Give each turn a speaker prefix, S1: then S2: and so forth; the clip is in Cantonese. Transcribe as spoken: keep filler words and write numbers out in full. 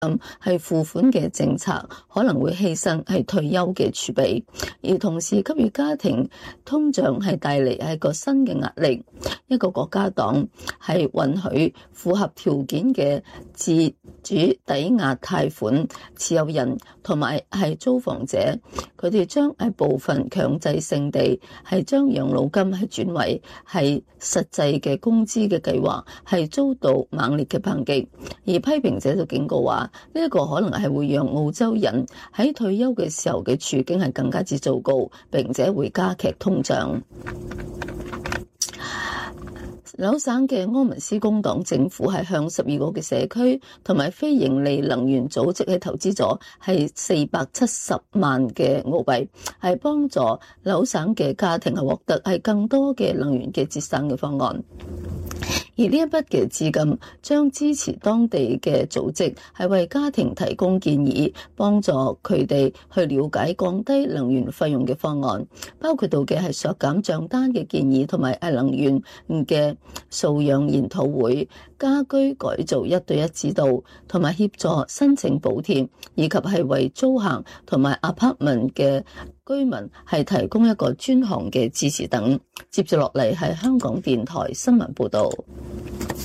S1: 金係付款嘅政策可能會犧牲係退休嘅儲備，而同時給予家庭通脹係帶嚟係個新嘅壓力。一個國家黨係允許符合條件嘅自主抵押貸款持有人同埋係租房者，佢哋將係部分強制性地係將養老金係轉為係實際嘅工資嘅計劃，係遭到猛烈嘅抨擊。而批評者就警告話，呢一個可能係會讓澳洲人喺退休嘅時候嘅處境係更加之糟糕，並且會加劇通脹。紐省嘅柯文斯工黨政府係向十二個嘅社區同埋非營利能源組織係投資咗係四百七十萬嘅澳幣，係幫助紐省嘅家庭係獲得係更多嘅能源嘅節省嘅方案。而呢一筆嘅資金將支持當地嘅組織係為家庭提供建議，幫助佢哋去了解降低能源費用嘅方案，包括到嘅係削減賬單嘅建議，同埋係能源嘅素養研討會、家居改造一對一指導，同埋協助申請補貼，以及係為租客同埋 apartment 嘅居民係提供一個專項嘅支持等。接住落嚟係香港電台新聞報道。